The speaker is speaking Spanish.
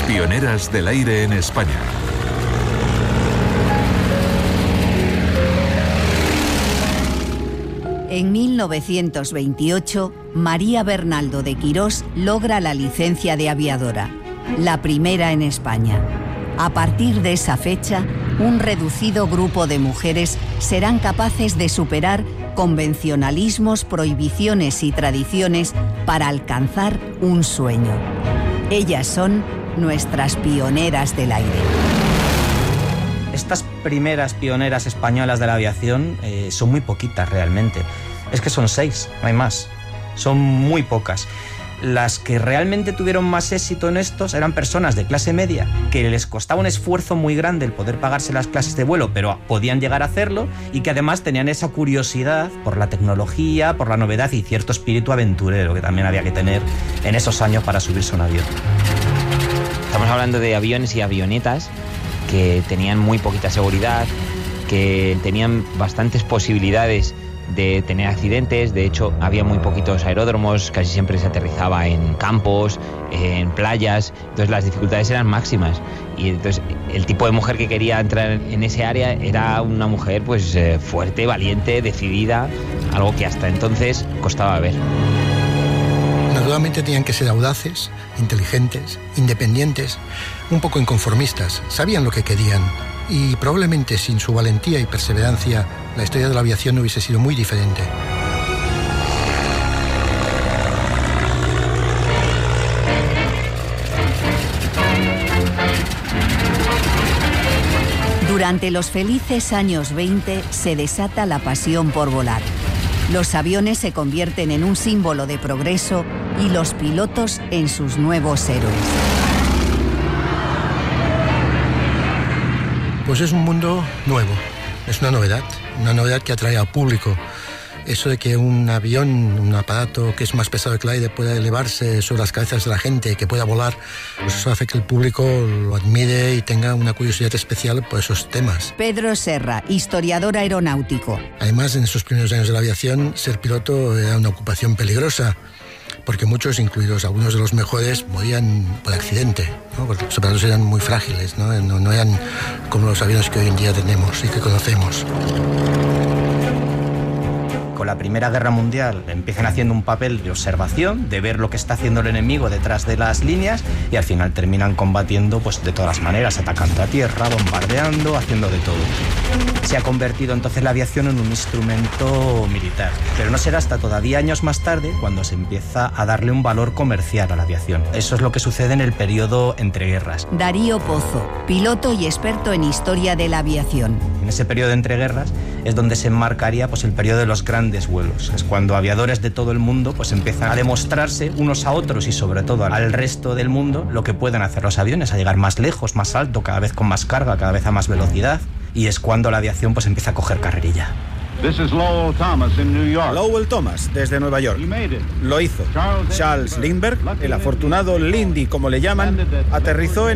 Pioneras del aire en España. En 1928, María Bernaldo de Quirós logra la licencia de aviadora, la primera en España. A partir de esa fecha, un reducido grupo de mujeres serán capaces de superar convencionalismos, prohibiciones y tradiciones para alcanzar un sueño. Ellas son nuestras pioneras del aire. Estas primeras pioneras españolas de la aviación son muy poquitas realmente. Es que son 6, no hay más. Son muy pocas. Las que realmente tuvieron más éxito en estos eran personas de clase media que les costaba un esfuerzo muy grande el poder pagarse las clases de vuelo, pero podían llegar a hacerlo, y que además tenían esa curiosidad por la tecnología, por la novedad y cierto espíritu aventurero que también había que tener en esos años para subirse a un avión. Estamos hablando de aviones y avionetas que tenían muy poquita seguridad, que tenían bastantes posibilidades de tener accidentes. De hecho, había muy poquitos aeródromos, casi siempre se aterrizaba en campos, en playas, entonces las dificultades eran máximas. Y entonces el tipo de mujer que quería entrar en ese área era una mujer pues fuerte, valiente, decidida, algo que hasta entonces costaba ver. Naturalmente tenían que ser audaces, inteligentes, independientes, un poco inconformistas, sabían lo que querían, y probablemente sin su valentía y perseverancia la historia de la aviación hubiese sido muy diferente. Durante los felices años 20 se desata la pasión por volar. Los aviones se convierten en un símbolo de progreso y los pilotos en sus nuevos héroes. Pues es un mundo nuevo, es una novedad que atrae al público. Eso de que un avión, un aparato que es más pesado que el aire, pueda elevarse sobre las cabezas de la gente, que pueda volar, pues eso hace que el público lo admire y tenga una curiosidad especial por esos temas. Pedro Serra, historiador aeronáutico. Además, en esos primeros años de la aviación, ser piloto era una ocupación peligrosa, porque muchos, incluidos algunos de los mejores, morían por accidente, ¿no? Porque los aparatos eran muy frágiles, no eran como los aviones que hoy en día tenemos y que conocemos. Con la Primera Guerra Mundial empiezan haciendo un papel de observación, de ver lo que está haciendo el enemigo detrás de las líneas, y al final terminan combatiendo pues de todas maneras, atacando a tierra, bombardeando, haciendo de todo. Se ha convertido entonces la aviación en un instrumento militar, pero no será hasta todavía años más tarde cuando se empieza a darle un valor comercial a la aviación. Eso es lo que sucede en el periodo entre guerras. Darío Pozo, piloto y experto en historia de la aviación. En ese periodo de entre guerras es donde se enmarcaría pues el periodo de los grandes vuelos. Es cuando aviadores de todo el mundo pues empiezan a demostrarse unos a otros y sobre todo al resto del mundo lo que pueden hacer los aviones, a llegar más lejos, más alto, cada vez con más carga, cada vez a más velocidad, y es cuando la aviación pues empieza a coger carrerilla. This is Lowell Thomas in New York. Lowell Thomas, desde Nueva York. Lo hizo. Charles Lindbergh, el afortunado Lindy como le llaman, aterrizó en